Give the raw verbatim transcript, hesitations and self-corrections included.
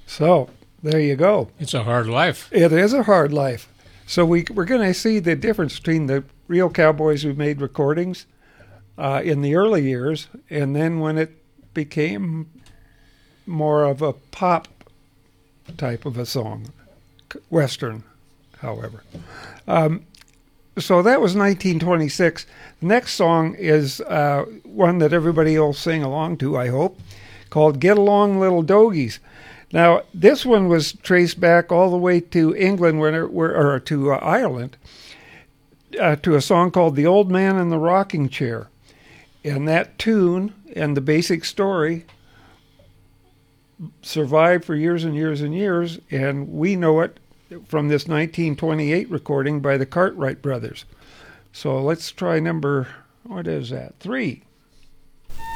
So there you go. It's a hard life. It is a hard life. So we, we're going to see the difference between the real cowboys who made recordings uh, in the early years, and then when it became more of a pop type of a song, Western, however. Um, so that was nineteen twenty-six. The next song is uh, one that everybody will sing along to, I hope, called Get Along Little Dogies. Now, this one was traced back all the way to England, where, where, or to uh, Ireland, uh, to a song called The Old Man in the Rocking Chair. And that tune and the basic story survived for years and years and years, and we know it from this nineteen twenty-eight recording by the Cartwright brothers. So let's try number, what is that, three.